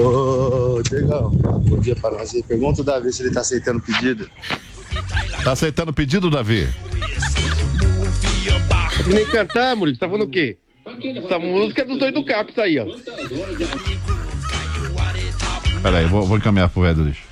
Ô, Diegão, bom dia para nós aí. Pergunta o Davi se ele tá aceitando o pedido. Tá aceitando o pedido, Davi? Nem cantar, Murilo, você tá falando o quê? Essa música é dos dois do Cap, isso aí, ó. Peraí, vou encaminhar pro Ed lixo.